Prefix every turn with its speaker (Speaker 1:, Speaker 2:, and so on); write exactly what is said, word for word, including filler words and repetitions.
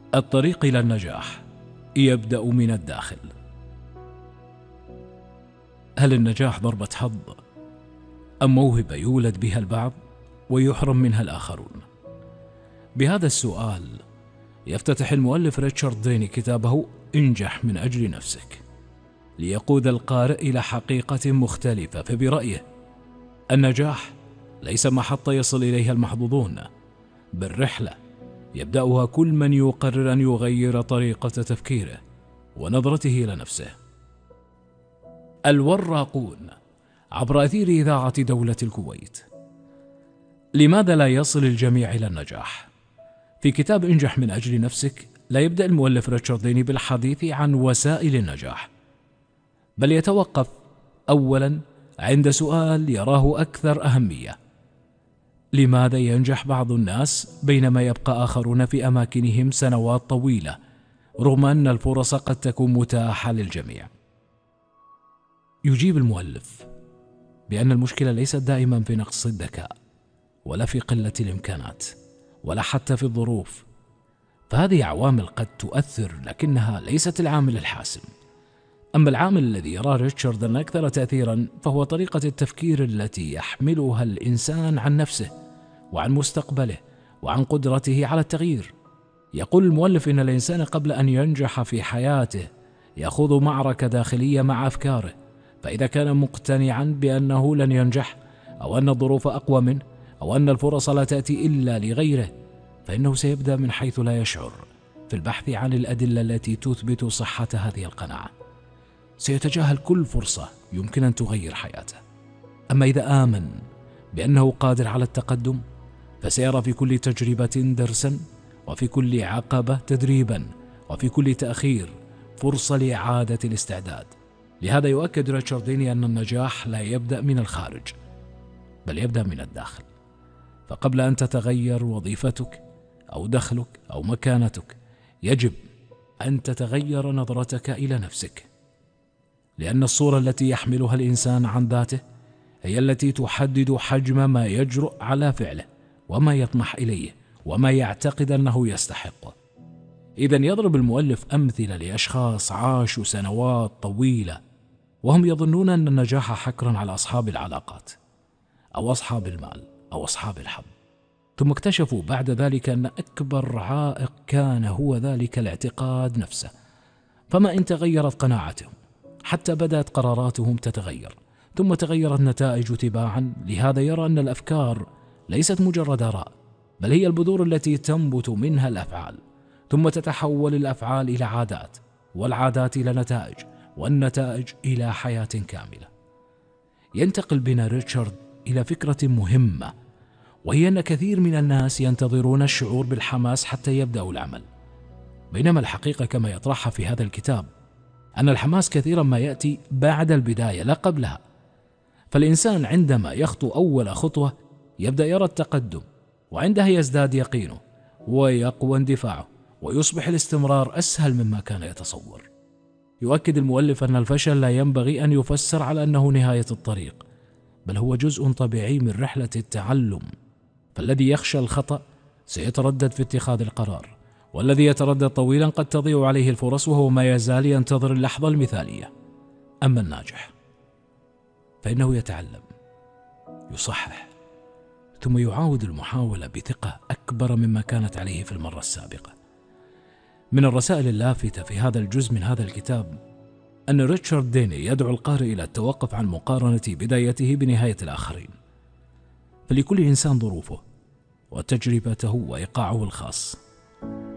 Speaker 1: الطريق إلى النجاح يبدأ من الداخل. هل النجاح ضربة حظ أم موهبة يولد بها البعض ويحرم منها الآخرون؟ بهذا السؤال يفتتح المؤلف ريتشارد ديني كتابه انجح من أجل نفسك، ليقود القارئ إلى حقيقة مختلفة. فبرأيه النجاح ليس محطة يصل إليها المحظوظون، بل رحلة يبدأها كل من يقرر أن يغير طريقة تفكيره ونظرته إلى نفسه. الوراقون عبر أثير إذاعة دولة الكويت. لماذا لا يصل الجميع إلى النجاح؟ في كتاب انجح من أجل نفسك لا يبدأ المؤلف ريتشارد ديني بالحديث عن وسائل النجاح، بل يتوقف أولا عند سؤال يراه أكثر أهمية: لماذا ينجح بعض الناس بينما يبقى آخرون في أماكنهم سنوات طويلة رغم أن الفرص قد تكون متاحة للجميع؟ يجيب المؤلف بأن المشكلة ليست دائما في نقص الذكاء ولا في قلة الإمكانات ولا حتى في الظروف، فهذه عوامل قد تؤثر لكنها ليست العامل الحاسم. أما العامل الذي يراه ريتشارد أن أكثر تأثيرا فهو طريقة التفكير التي يحملها الإنسان عن نفسه وعن مستقبله وعن قدرته على التغيير. يقول المؤلف إن الإنسان قبل أن ينجح في حياته يخوض معركة داخلية مع أفكاره، فإذا كان مقتنعا بأنه لن ينجح أو أن الظروف أقوى منه أو أن الفرص لا تأتي إلا لغيره، فإنه سيبدأ من حيث لا يشعر في البحث عن الأدلة التي تثبت صحة هذه القناعة. سيتجاهل كل فرصة يمكن أن تغير حياته. أما إذا آمن بأنه قادر على التقدم فسيرى في كل تجربة درسا، وفي كل عقبة تدريبا، وفي كل تأخير فرصة لإعادة الاستعداد. لهذا يؤكد ريتشارد ديني أن النجاح لا يبدأ من الخارج بل يبدأ من الداخل. فقبل أن تتغير وظيفتك أو دخلك أو مكانتك يجب أن تتغير نظرتك إلى نفسك، لأن الصورة التي يحملها الإنسان عن ذاته هي التي تحدد حجم ما يجرؤ على فعله وما يطمح إليه وما يعتقد أنه يستحقه. إذن يضرب المؤلف أمثلة لأشخاص عاشوا سنوات طويلة وهم يظنون أن النجاح حكرا على أصحاب العلاقات أو أصحاب المال أو أصحاب الحظ، ثم اكتشفوا بعد ذلك أن أكبر عائق كان هو ذلك الاعتقاد نفسه. فما إن تغيرت قناعتهم حتى بدأت قراراتهم تتغير، ثم تغيرت نتائج تباعا. لهذا يرى أن الأفكار ليست مجرد آراء، بل هي البذور التي تنبت منها الأفعال، ثم تتحول الأفعال إلى عادات، والعادات إلى نتائج، والنتائج إلى حياة كاملة. ينتقل بنا ريتشارد إلى فكرة مهمة، وهي أن كثير من الناس ينتظرون الشعور بالحماس حتى يبدأوا العمل، بينما الحقيقة كما يطرحها في هذا الكتاب أن الحماس كثيرا ما يأتي بعد البداية لا قبلها. فالإنسان عندما يخطو أول خطوة يبدأ يرى التقدم، وعندها يزداد يقينه ويقوى اندفاعه، ويصبح الاستمرار أسهل مما كان يتصور. يؤكد المؤلف أن الفشل لا ينبغي أن يفسر على أنه نهاية الطريق، بل هو جزء طبيعي من رحلة التعلم. فالذي يخشى الخطأ سيتردد في اتخاذ القرار، والذي يتردد طويلا قد تضيع عليه الفرص وهو ما يزال ينتظر اللحظة المثالية. أما الناجح فإنه يتعلم، يصحح، ثم يعاود المحاولة بثقة أكبر مما كانت عليه في المرة السابقة. من الرسائل اللافتة في هذا الجزء من هذا الكتاب أن ريتشارد ديني يدعو القارئ إلى التوقف عن مقارنة بدايته بنهاية الآخرين. فلكل إنسان ظروفه وتجربته وإيقاعه الخاص،